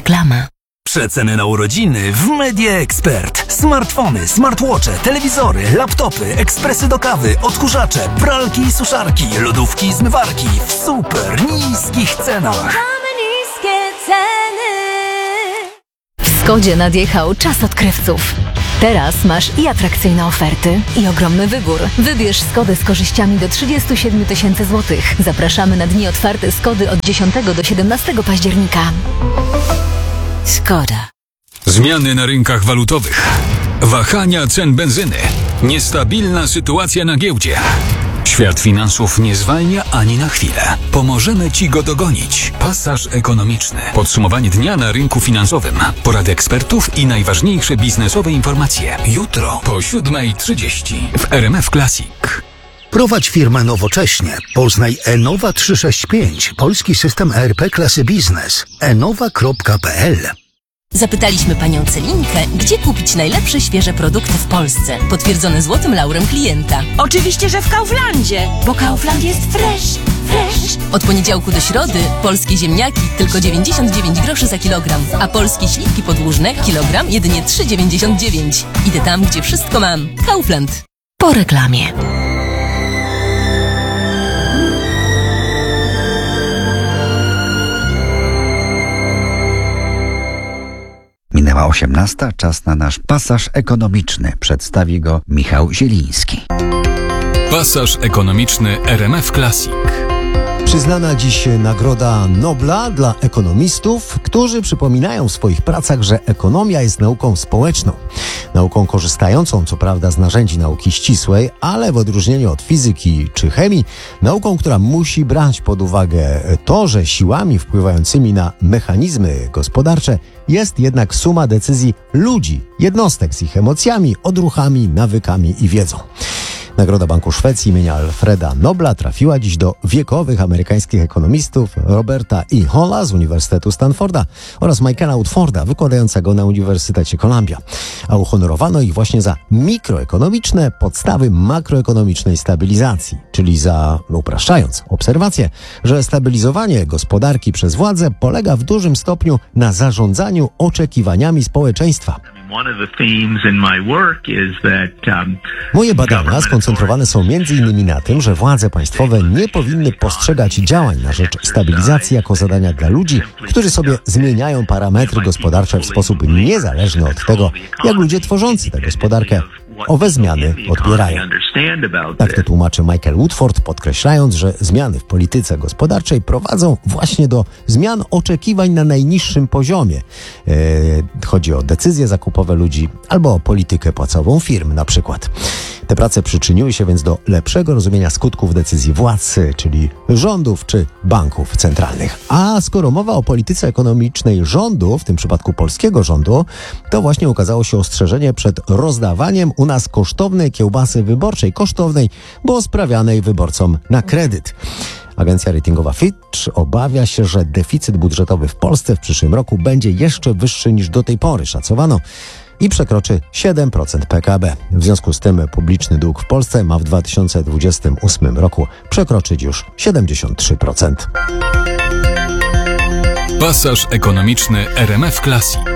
Reklama. Przeceny na urodziny w Media Expert. Smartfony, smartwatche, telewizory, laptopy, ekspresy do kawy, odkurzacze, pralki i suszarki, lodówki i zmywarki w super niskich cenach. W Skodzie nadjechał czas odkrywców. Teraz masz i atrakcyjne oferty, i ogromny wybór. Wybierz Skodę z korzyściami do 37 000 złotych. Zapraszamy na dni otwarte Skody od 10 do 17 października. Skoda. Zmiany na rynkach walutowych. Wahania cen benzyny. Niestabilna sytuacja na giełdzie. Świat finansów nie zwalnia ani na chwilę. Pomożemy Ci go dogonić. Pasaż ekonomiczny. Podsumowanie dnia na rynku finansowym. Porady ekspertów i najważniejsze biznesowe informacje. Jutro po 7:30 w RMF Classic. Prowadź firmę nowocześnie. Poznaj Enowa 365, polski system ERP klasy biznes. enowa.pl. Zapytaliśmy panią Celinkę, gdzie kupić najlepsze świeże produkty w Polsce, potwierdzone złotym laurem klienta. Oczywiście, że w Kauflandzie, bo Kaufland jest fresh. Od poniedziałku do środy polskie ziemniaki tylko 99 groszy za kilogram, a polskie śliwki podłużne kilogram jedynie 3,99. Idę tam, gdzie wszystko mam. Kaufland. Po reklamie. Minęła 18:00, czas na nasz pasaż ekonomiczny. Przedstawi go Michał Zieliński. Pasaż ekonomiczny RMF Classic. Przyznana dziś Nagroda Nobla dla ekonomistów, którzy przypominają w swoich pracach, że ekonomia jest nauką społeczną. Nauką korzystającą, co prawda, z narzędzi nauki ścisłej, ale w odróżnieniu od fizyki czy chemii, nauką, która musi brać pod uwagę to, że siłami wpływającymi na mechanizmy gospodarcze jest jednak suma decyzji ludzi, jednostek z ich emocjami, odruchami, nawykami i wiedzą. Nagroda Banku Szwecji imienia Alfreda Nobla trafiła dziś do wiekowych amerykańskich ekonomistów Roberta E. Halla z Uniwersytetu Stanforda oraz Michaela Woodforda, wykładającego na Uniwersytecie Columbia. A uhonorowano ich właśnie za mikroekonomiczne podstawy makroekonomicznej stabilizacji, czyli za, upraszczając, obserwację, że stabilizowanie gospodarki przez władzę polega w dużym stopniu na zarządzaniu oczekiwaniami społeczeństwa. Moje badania skoncentrowane są m.in. na tym, że władze państwowe nie powinny postrzegać działań na rzecz stabilizacji jako zadania dla ludzi, którzy sobie zmieniają parametry gospodarcze w sposób niezależny od tego, jak ludzie tworzący tę gospodarkę owe zmiany odbierają. Tak to tłumaczy Michael Woodford, podkreślając, że zmiany w polityce gospodarczej prowadzą właśnie do zmian oczekiwań na najniższym poziomie. Chodzi o decyzje zakupowe ludzi albo o politykę płacową firm na przykład. Te prace przyczyniły się więc do lepszego rozumienia skutków decyzji władz, czyli rządów czy banków centralnych. A skoro mowa o polityce ekonomicznej rządu, w tym przypadku polskiego rządu, to właśnie ukazało się ostrzeżenie przed rozdawaniem u nas kosztownej kiełbasy wyborczej. Kosztownej, bo sprawianej wyborcom na kredyt. Agencja ratingowa Fitch obawia się, że deficyt budżetowy w Polsce w przyszłym roku będzie jeszcze wyższy niż do tej pory szacowano i przekroczy 7% PKB. W związku z tym publiczny dług w Polsce ma w 2028 roku przekroczyć już 73%. Pasaż ekonomiczny RMF Classic.